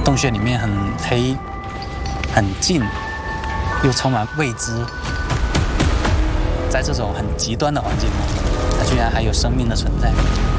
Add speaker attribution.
Speaker 1: 洞穴里面很黑、很静，又充满未知。在这种很极端的环境中，它居然还有生命的存在。